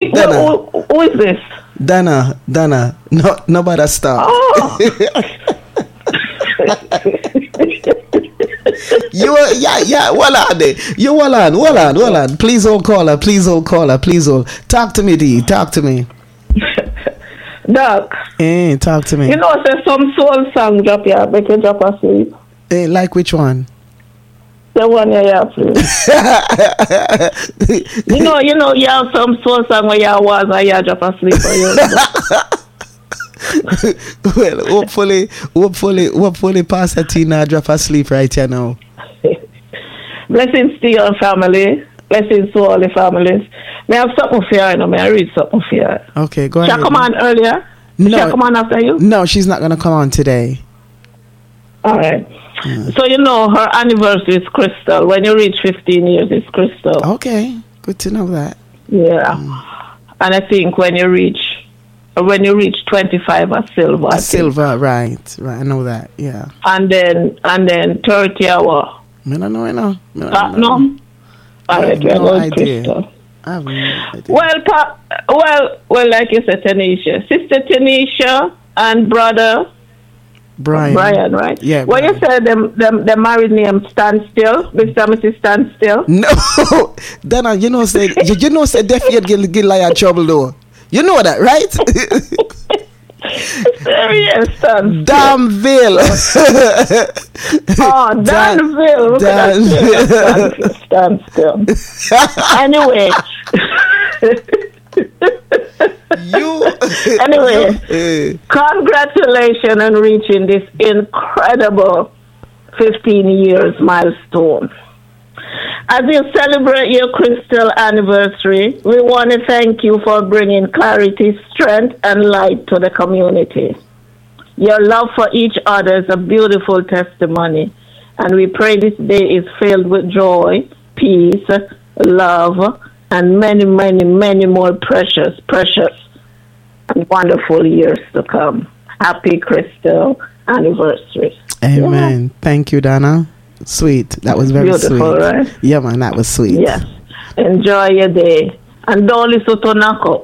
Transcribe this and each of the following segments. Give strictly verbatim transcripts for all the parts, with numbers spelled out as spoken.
Dana. who, who is this? Dana, Dana, no, nobody stop. Oh. You are, yeah, yeah, well on there. You well on, well on, well on. Please hold caller, please hold caller, please hold. Talk to me, D. Talk to me. Doc. Eh, talk to me. You know, say some soul song drop here, make you drop asleep. Eh, like which one? The one you have, please. you know, you know, you have some soul song where you was and you drop asleep. Well, hopefully, hopefully, hopefully, Pastor Tina drop asleep right here now. Blessings to your family. Blessings to all the families. May I have something for you, you know, may I read something for you? Okay, go Shall ahead. I come on earlier? No. Shall I come on after you? No, she's not going to come on today. All right. Mm. So, you know, her anniversary is Crystal. When you reach fifteen years, it's Crystal. Okay, good to know that. Yeah. Mm. And I think when you reach, when you reach twenty-five, a silver. A silver, right, right. I know that, yeah. And then, and then thirty hour. I don't know, I know. No, uh, no. no? All right, we are going Crystal. I have no idea. Well, pa- well, well, like you said, Tanisha, sister Tanisha and brother Brian. Brian, right? Yeah. Well, Brian. you said them, them, the married name Standstill, Mister and Missus Standstill. No, Dana, you know, say you, you know, say deaf yet get get liar trouble though. You know that, right? Serious Standstill. Danville. Oh, Danville. Danville. Standstill. Anyway. You anyway, you, uh, congratulations on reaching this incredible fifteen years milestone. As you celebrate your Crystal anniversary, we want to thank you for bringing clarity, strength, and light to the community. Your love for each other is a beautiful testimony, and we pray this day is filled with joy, peace, love, and many, many, many more precious, precious, and wonderful years to come. Happy Crystal anniversary. Amen. Yeah. Thank you, Dana. Sweet. That was very beautiful, sweet. Right? Yeah, man, that was sweet. Yes. Enjoy your day. And don't listen to knock up.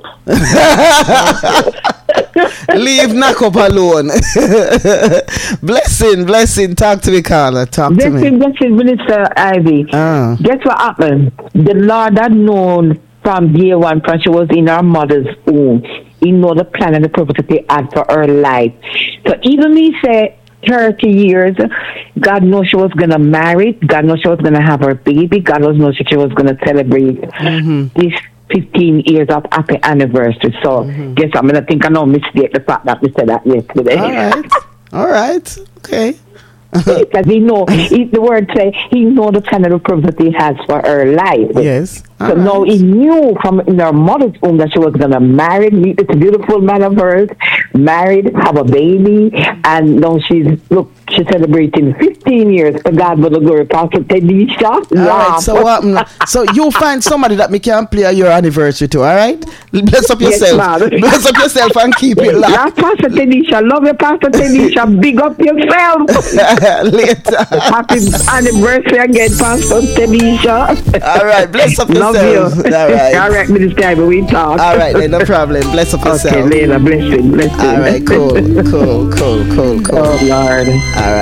Leave knock up alone. Blessing, blessing. Talk to me, Carla. Talk blessing, to me. Blessing, Minister Ivy. Ah. Guess what happened? The Lord had known from day one, from she was in her mother's womb. He know the plan and the purpose that He had for her life. So even me say thirty years, God knows she was going to marry. God knows she was going to have her baby. God knows she was going to celebrate mm-hmm. this fifteen years of happy anniversary. So, mm-hmm. guess I'm going to think I no mistake the fact that we said that yesterday. All right. All right. Okay. Because he know, he, the word say, he know the kind of the purpose that He has for her life. Yes. All so right. Now he knew from in her mother's womb that she was going to marry, meet this beautiful man of hers, married, have a baby, and now she's, look, she's celebrating fifteen years for God for the glory. Pastor Tanisha. All right, so um, so you find somebody that me can play your anniversary to, all right? Bless up yourself. Yes, bless up yourself and keep it locked. Yeah, Pastor Tanisha. Love you, Pastor Tanisha. Big up yourself. Later. Happy anniversary again, Pastor Tanisha. All right, bless up yourself. Love you. All right. All right, Minister, but we talk. All right, then, no problem. Bless up yourself. Okay, later. Blessing, blessing. All right, cool, cool, cool, cool, cool. Oh, Lord. All right.